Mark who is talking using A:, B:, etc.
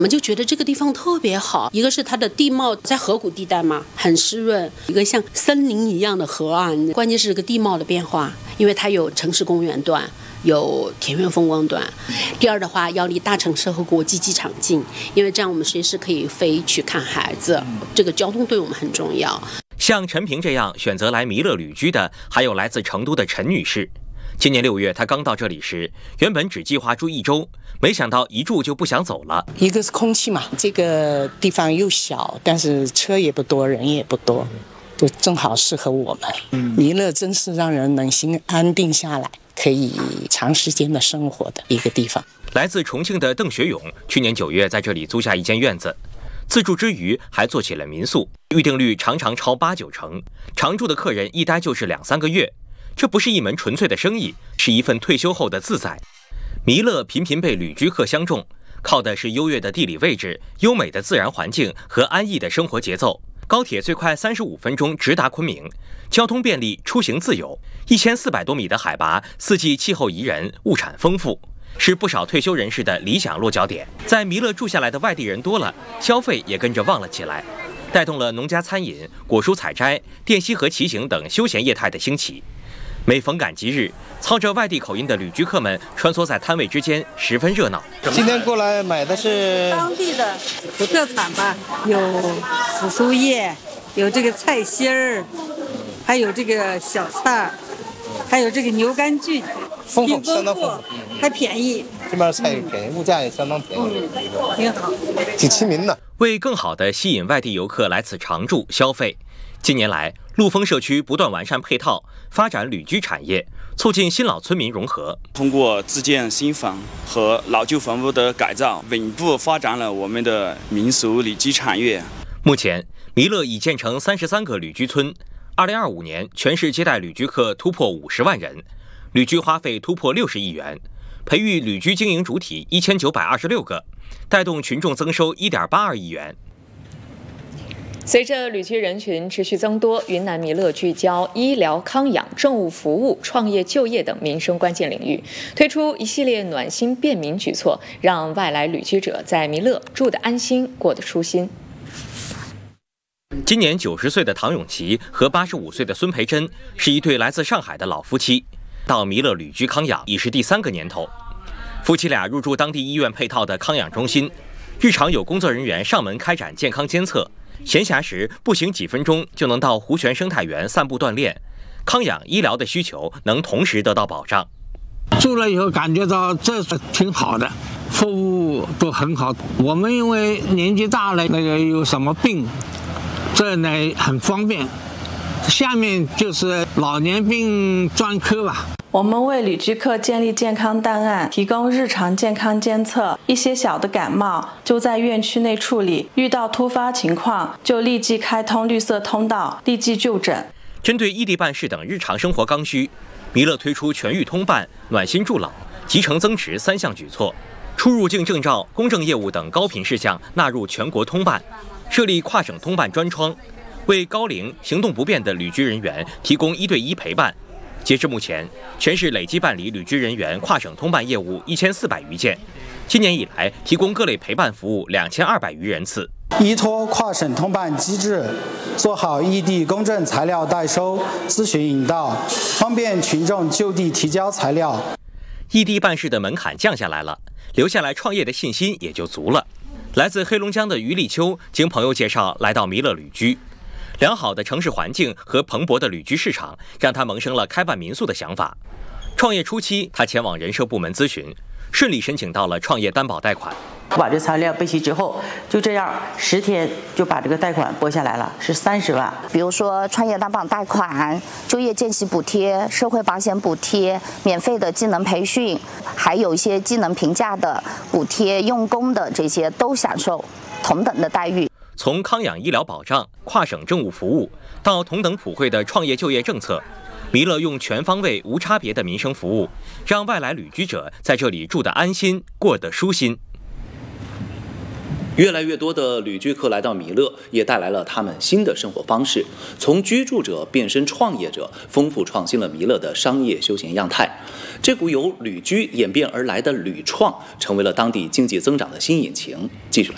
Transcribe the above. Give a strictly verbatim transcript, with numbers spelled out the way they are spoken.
A: 我们就觉得这个地方特别好，一个是它的地貌在河谷地带嘛，很湿润，一个像森林一样的河岸，关键是这个地貌的变化，因为它有城市公园段，有田园风光段。第二的话，要离大城市和国际机场近，因为这样我们随时可以飞去看孩子，这个交通对我们很重要。
B: 像陈平这样选择来弥勒旅居的，还有来自成都的陈女士。今年六月，她刚到这里时，原本只计划住一周，没想到一住就不想走了。
C: 一个是空气嘛，这个地方又小，但是车也不多，人也不多，就正好适合我们。弥勒真是让人能心安定下来，可以长时间的生活的一个地方。
B: 来自重庆的邓学勇，去年九月在这里租下一间院子，自住之余还做起了民宿，预订率常常超八九成，常住的客人一待就是两三个月。这不是一门纯粹的生意，是一份退休后的自在。弥勒频频被旅居客相中，靠的是优越的地理位置、优美的自然环境和安逸的生活节奏。高铁最快三十五分钟直达昆明，交通便利，出行自由。一千四百多米的海拔，四季气候宜人，物产丰富，是不少退休人士的理想落脚点。在弥勒住下来的外地人多了，消费也跟着旺了起来，带动了农家餐饮、果蔬采摘、电溪河骑行等休闲业态的兴起。每逢赶集日，操着外地口音的旅居客们穿梭在摊位之间，十分热闹。
D: 今天过来买的是
E: 当地的特产吧，有紫苏叶，有这个菜心儿，还有这个小菜，还有这个牛肝菌，
D: 丰富，相当丰富，
E: 还便宜。
D: 这边菜便宜，物价也相当便宜，
E: 嗯，挺好，
D: 挺亲民的。
B: 为更好地吸引外地游客来此常住消费，近年来，陆丰社区不断完善配套，发展旅居产业，促进新老村民融合。
F: 通过自建新房和老旧房屋的改造，稳步发展了我们的民俗旅居产业。
B: 目前，弥勒已建成三十三个旅居村，二零二五年全市接待旅居客突破五十万人，旅居花费突破六十亿元，培育旅居经营主体一千九百二十六个，带动群众增收一点八二亿元。
G: 随着旅居人群持续增多，云南弥勒聚焦医疗康养、政务服务、创业就业等民生关键领域，推出一系列暖心便民举措，让外来旅居者在弥勒住得安心，过得舒心。
B: 今年九十岁的唐永琪和八十五岁的孙培珍是一对来自上海的老夫妻，到弥勒旅居康养已是第三个年头。夫妻俩入住当地医院配套的康养中心，日常有工作人员上门开展健康监测。闲暇时步行几分钟就能到湖泉生态园散步锻炼，康养医疗的需求能同时得到保障。
H: 住了以后感觉到这是挺好的，服务都很好。我们因为年纪大了，那个有什么病，这呢很方便。下面就是老年病专科吧。
I: 我们为旅居客建立健康档案，提供日常健康监测，一些小的感冒就在院区内处理，遇到突发情况就立即开通绿色通道，立即就诊。
B: 针对异地办事等日常生活刚需，弥勒推出全域通办、暖心助老、集成增值三项举措，出入境证照、公证业务等高频事项纳入全国通办，设立跨省通办专窗，为高龄、行动不便的旅居人员提供一对一陪伴。截至目前，全市累计办理旅居人员跨省通办业务一千四百余件，今年以来提供各类陪伴服务两千二百余人次。
J: 依托跨省通办机制，做好异地公证材料代收、咨询引导，方便群众就地提交材料。
B: 异地办事的门槛降下来了，留下来创业的信心也就足了。来自黑龙江的于立秋，经朋友介绍来到弥勒旅居。良好的城市环境和蓬勃的旅居市场，让他萌生了开办民宿的想法。创业初期，他前往人社部门咨询，顺利申请到了创业担保贷款。
K: 把这材料备齐之后，就这样十天就把这个贷款拨下来了，是三十万。
L: 比如说创业担保贷款、就业见习补贴、社会保险补贴、免费的技能培训，还有一些技能评价的补贴、用工的这些都享受同等的待遇。
B: 从康养医疗保障、跨省政务服务到同等普惠的创业就业政策，弥勒用全方位、无差别的民生服务，让外来旅居者在这里住得安心，过得舒心。
M: 越来越多的旅居客来到弥勒，也带来了他们新的生活方式，从居住者变身创业者，丰富创新了弥勒的商业休闲样态。这股由旅居演变而来的旅创，成为了当地经济增长的新引擎。继续来